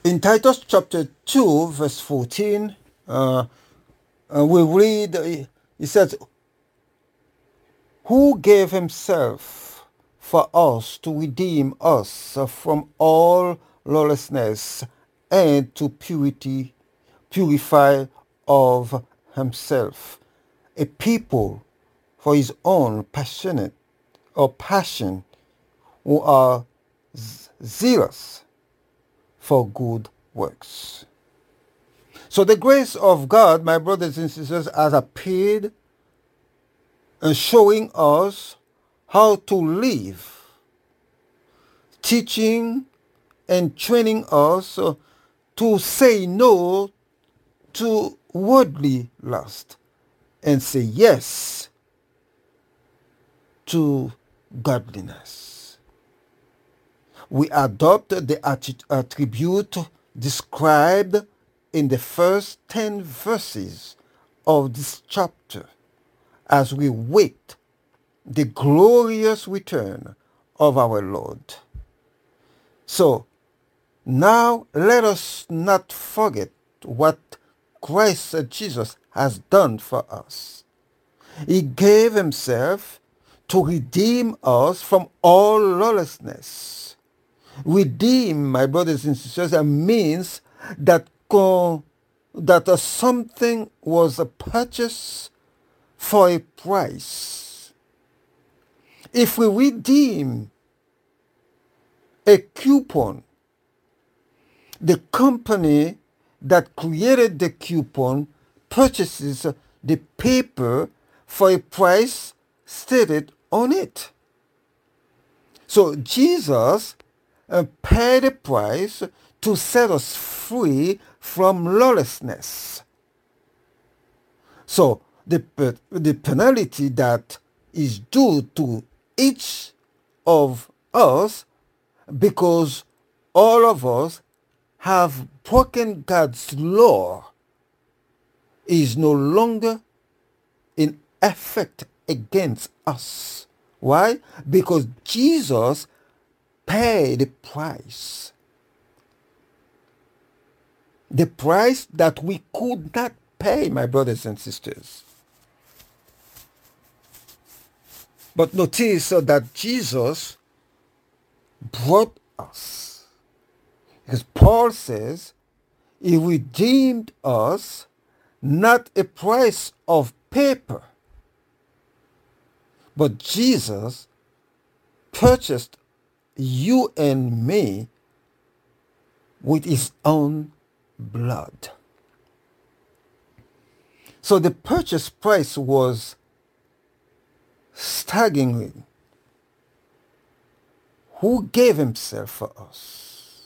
In Titus chapter 2, verse 14, we read, it says, who gave himself for us to redeem us from all lawlessness and to purify of himself a people for his own passion who are zealous for good works. So the grace of God, my brothers and sisters, has appeared and showing us how to live, teaching and training us to say no to worldly lust and say yes to godliness. We adopt the attribute described in the first 10 verses of this chapter as we wait the glorious return of our Lord. So now let us not forget what Christ Jesus has done for us. He gave himself to redeem us from all lawlessness. Redeem, my brothers and sisters, means that something was purchased for a price. If we redeem a coupon, the company that created the coupon purchases the paper for a price stated on it. So Jesus paid a price to set us free from lawlessness. So the penalty that is due to each of us, because all of us have broken God's law, is no longer in effect against us. Why? Because Jesus paid the price. The price that we could not pay, my brothers and sisters. But notice that Jesus brought us. Because Paul says, he redeemed us, not a price of paper, but Jesus purchased you and me with his own blood. So the purchase price was staggering. Who gave himself for us?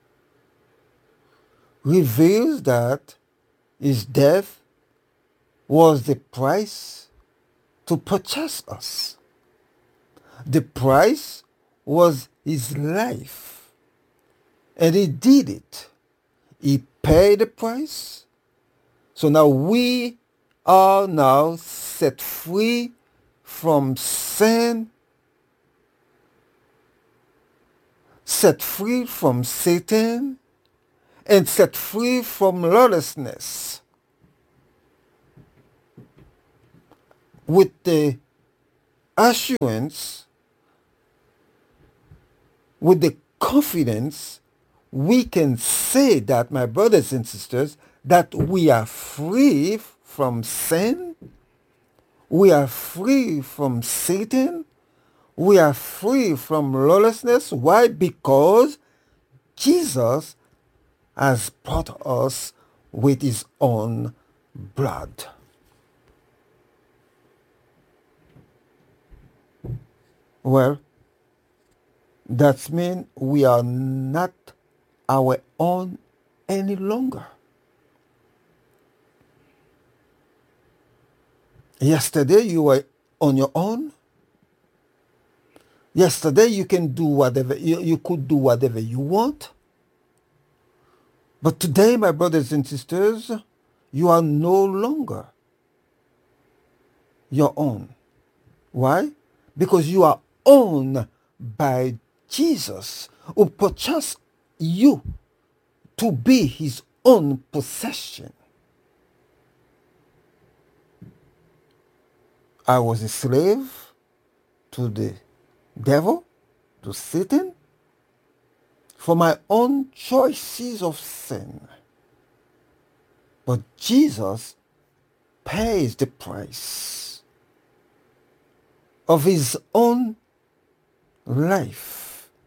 Reveals that his death was the price to purchase us. The price was his life. And he did it. He paid the price. So now we are now set free from sin, set free from Satan, and set free from lawlessness. With the assurance, with the confidence, we can say that, my brothers and sisters, that we are free from sin, we are free from Satan, we are free from lawlessness. Why? Because Jesus has bought us with his own blood. Well, that means we are not our own any longer. Yesterday you were on your own. Yesterday you can do whatever you could do whatever you want. But today, my brothers and sisters, you are no longer your own. Why? Because you are owned by Jesus, who purchased you to be his own possession. I was a slave to the devil, to Satan, for my own choices of sin. But Jesus pays the price of his own life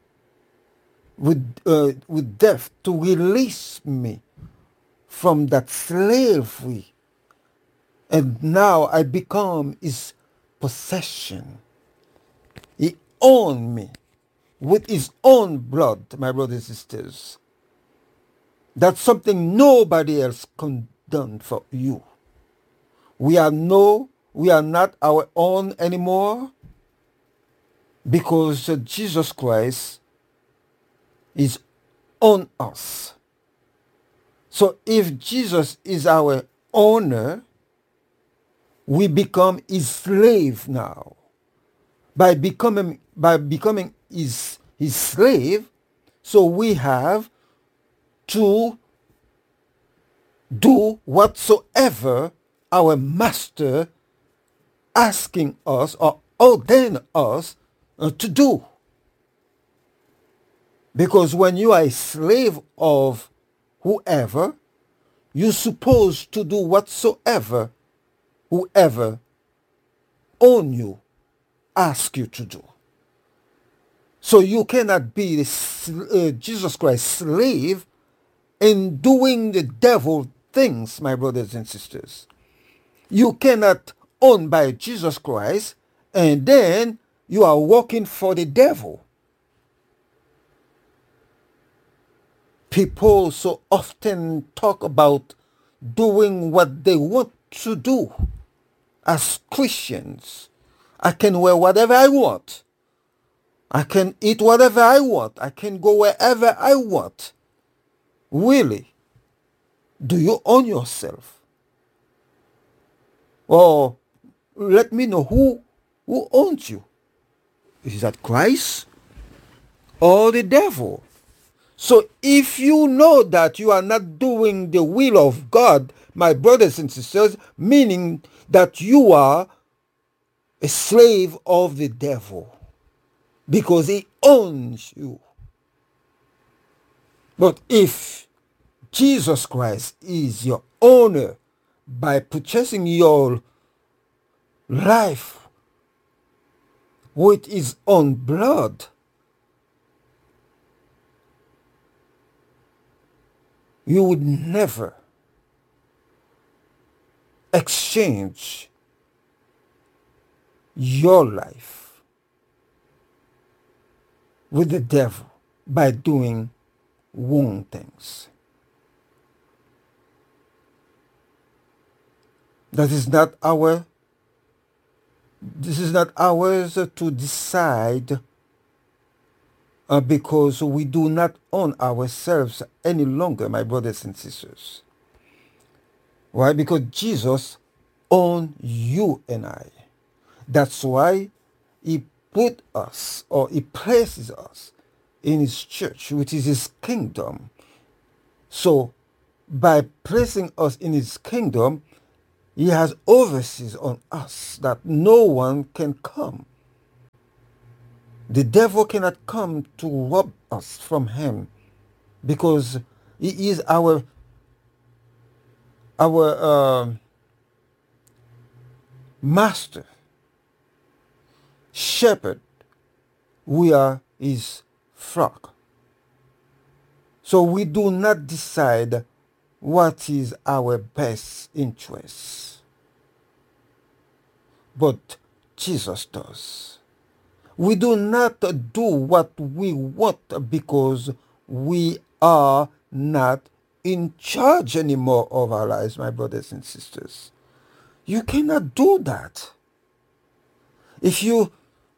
with death to release me from that slavery. And now I become his possession. He owned me with his own blood, my brothers and sisters. That's something nobody else can do for you. We are not our own anymore, because Jesus Christ is on us. So if Jesus is our owner, we become his slave now. By becoming his slave, so we have to do whatsoever our master asking us or ordain us to do. Because when you are a slave of whoever, you're supposed to do whatsoever whoever own you ask you to do. So you cannot be the Jesus Christ's slave in doing the devil things, my brothers and sisters. You cannot own by Jesus Christ and then you are working for the devil. People so often talk about doing what they want to do. As Christians, I can wear whatever I want. I can eat whatever I want. I can go wherever I want. Really? Do you own yourself? Or let me know who owns you. Is that Christ or the devil? So if you know that you are not doing the will of God, my brothers and sisters, meaning that you are a slave of the devil because he owns you. But if Jesus Christ is your owner by purchasing your life with his own blood, you would never exchange your life with the devil by doing wrong things. This is not ours to decide, because we do not own ourselves any longer, my brothers and sisters. Why? Because Jesus owns you and I. That's why he put us, or he places us in his church, which is his kingdom. So by placing us in his kingdom, he has overseas on us that no one can come. The devil cannot come to rob us from him, because he is our master, shepherd. We are his flock. So we do not decide what is our best interest, but Jesus does. We do not do what we want because we are not in charge anymore of our lives, my brothers and sisters. You cannot do that. If you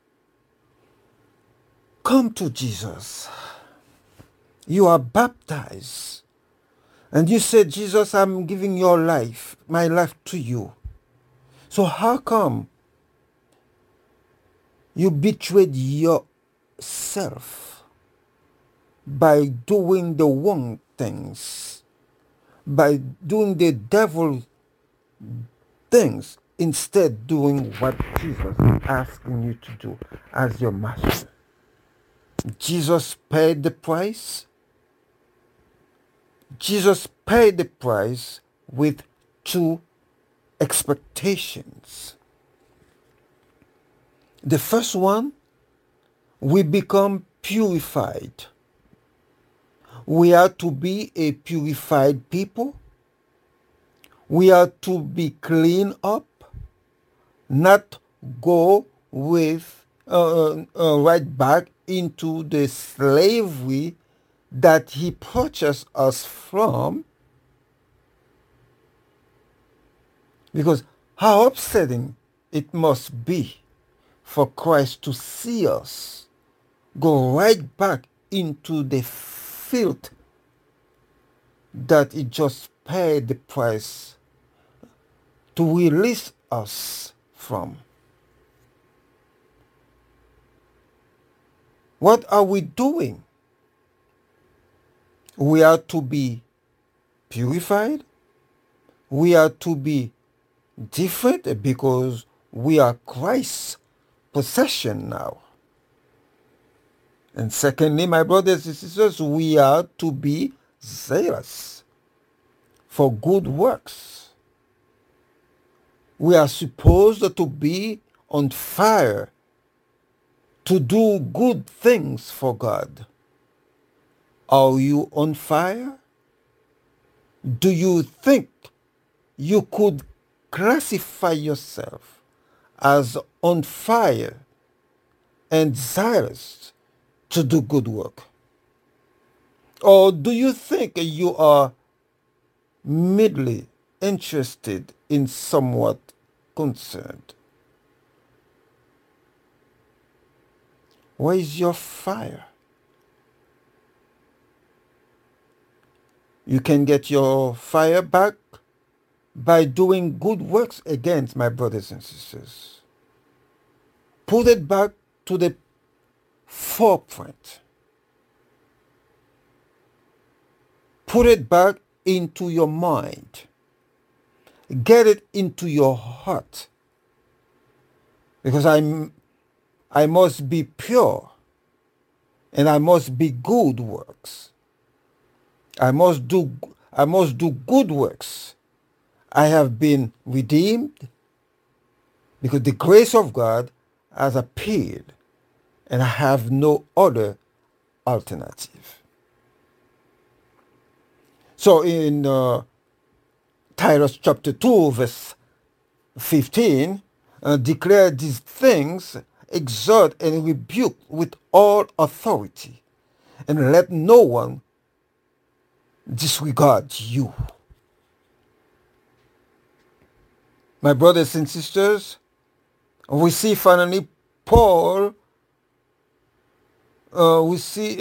come to Jesus, you are baptized, and you say, Jesus, I'm giving my life to you. So how come you betrayed yourself by doing the wrong things, by doing the devil things, instead doing what Jesus is asking you to do as your master. Jesus paid the price. Jesus paid the price with two expectations. The first one, we become purified. We are to be a purified people. We are to be cleaned up, not go with right back into the slavery that he purchased us from. Because how upsetting it must be for Christ to see us go right back into the filth that he just paid the price to release us from. What are we doing? We are to be purified. We are to be different because we are Christ's possession now. And secondly, my brothers and sisters, we are to be zealous for good works. We are supposed to be on fire to do good things for God. Are you on fire? Do you think you could classify yourself as on fire and zealous to do good work? Or do you think you are merely interested in somewhat concerned? Where is your fire? You can get your fire back by doing good works again, my brothers and sisters. Put it back to the forefront. Put it back into your mind. Get it into your heart. Because I must be pure and I must be good works. I must do good works. I have been redeemed because the grace of God has appeared and I have no other alternative. So in Titus chapter 2 verse 15, declare these things, exhort and rebuke with all authority, and let no one disregard you. My brothers and sisters, we see finally Paul, we see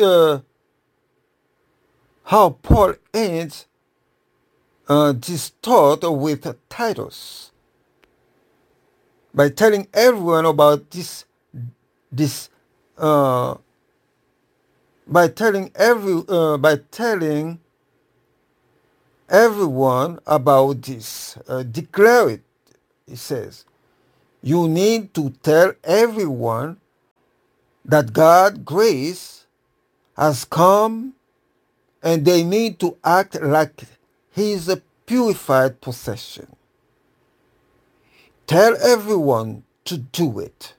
how Paul ends this thought with Titus by telling everyone about by telling everyone about this. Declare it, he says. You need to tell everyone that God's grace has come and they need to act like his purified possession. Tell everyone to do it.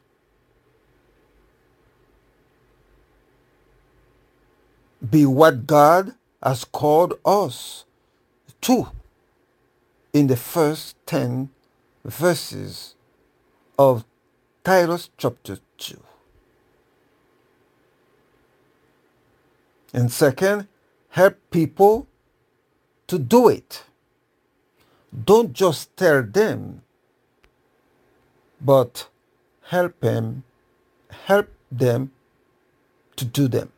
Be what God has called us to in the first 10 verses of Titus chapter 2. And second, help people to do it. Don't just tell them, but help them to do them.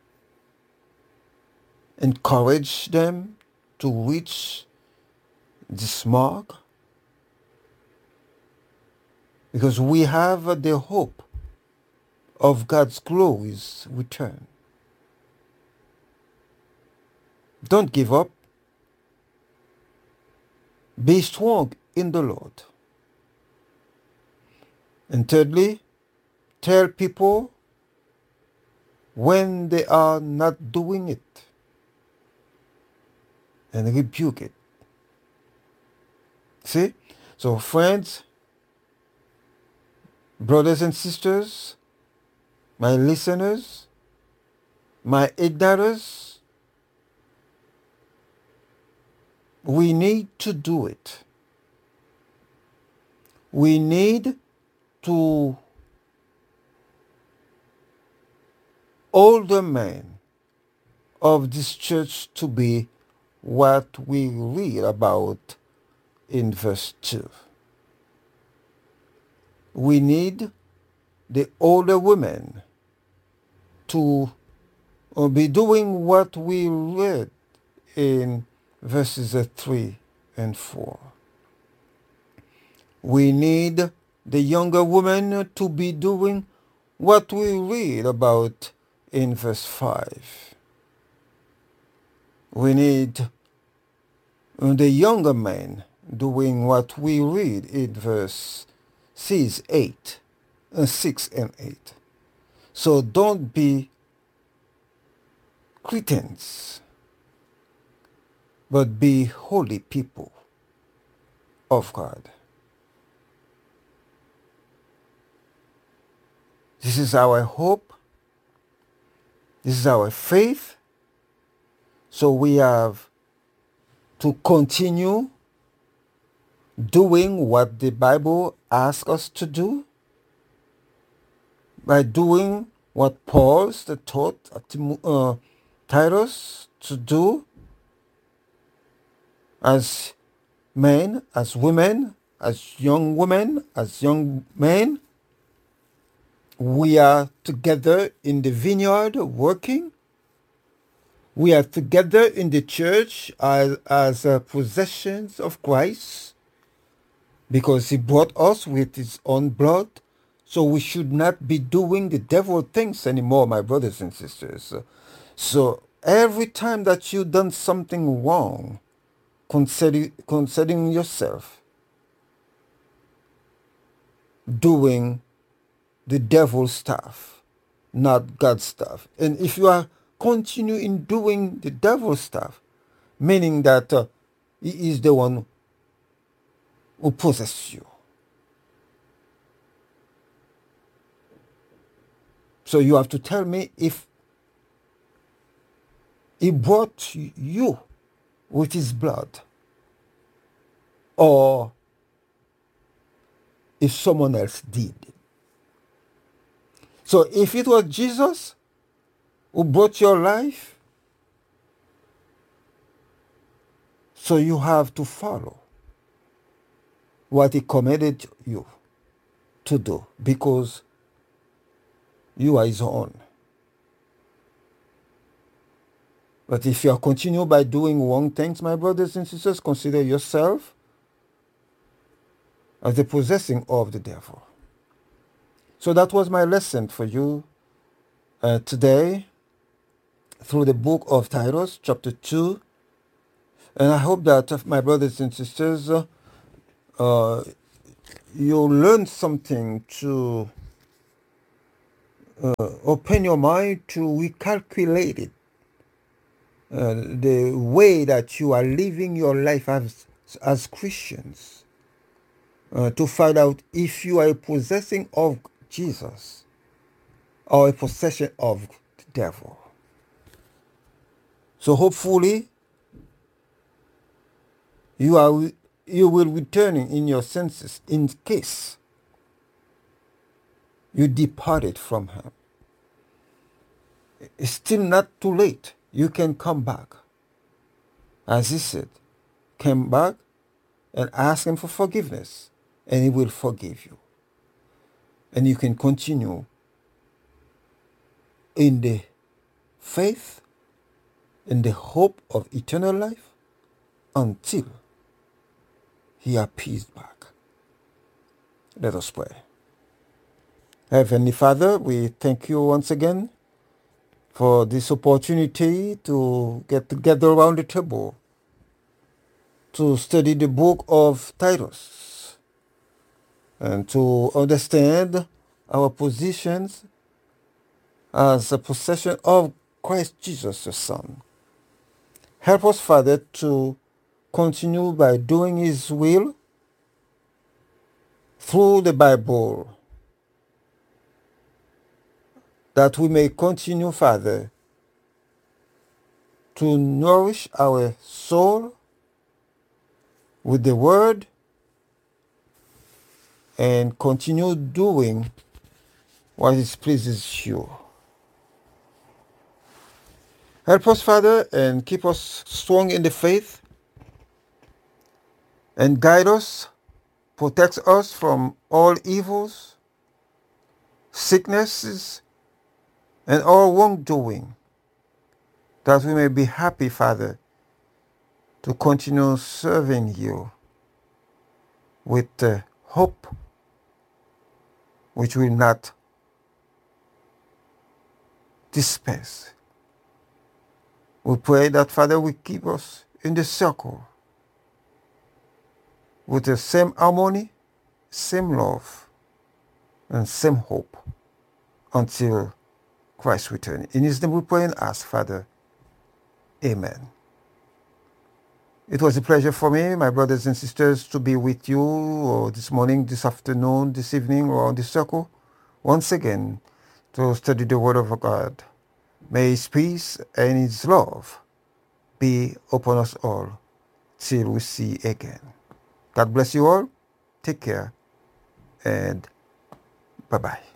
Encourage them to reach this mark, because we have the hope of God's glorious return. Don't give up. Be strong in the Lord. And thirdly, tell people when they are not doing it and rebuke it. See? So friends, brothers and sisters, my listeners, my ignorers, we need to do it. We need to older men of this church to be what we read about in verse 2. We need the older women to be doing what we read in verses 3 and 4. We need the younger women to be doing what we read about in verse 5. We need the younger men doing what we read in verse 6 and 8. So don't be Cretans, but be holy people of God. This is our hope. This is our faith. So we have to continue doing what the Bible asks us to do by doing what Paul taught Titus to do as men, as women, as young women, as young men. We are together in the vineyard working. We are together in the church as possessions of Christ because he bought us with his own blood. So we should not be doing the devil things anymore, my brothers and sisters. So every time that you've done something wrong concerning yourself, doing the devil's stuff, not God's stuff. And if you are continue in doing the devil's stuff, meaning that he is the one who possesses you. So you have to tell me if he bought you with his blood or if someone else did. So if it was Jesus who brought your life, so you have to follow what he commanded you to do because you are his own. But if you are continue by doing wrong things, my brothers and sisters, consider yourself as the possessing of the devil. So that was my lesson for you today through the book of Titus, chapter 2. And I hope that, my brothers and sisters, you learn something to open your mind to recalculate it. The way that you are living your life as Christians, to find out if you are a possessing of Jesus or a possession of the devil. So hopefully you will return in your senses in case you departed from him. It's still not too late. You can come back. As he said, come back and ask him for forgiveness, and he will forgive you. And you can continue in the faith, in the hope of eternal life until he appears back. Let us pray. Heavenly Father, we thank you once again for this opportunity to get together around the table to study the book of Titus and to understand our positions as a possession of Christ Jesus, the Son. Help us, Father, to continue by doing His will through the Bible, that we may continue, Father, to nourish our soul with the Word and continue doing what it pleases you. Help us, Father, and keep us strong in the faith and guide us, protect us from all evils, sicknesses, and all wrongdoing, that we may be happy, Father, to continue serving you with hope which will not disperse. We pray that, Father, will keep us in the circle with the same harmony, same love, and same hope until Christ's return. In His name we pray and ask, Father. Amen. It was a pleasure for me, my brothers and sisters, to be with you or this morning, this afternoon, this evening, or on the circle once again to study the Word of God. May His peace and His love be upon us all till we see again. God bless you all. Take care and bye-bye.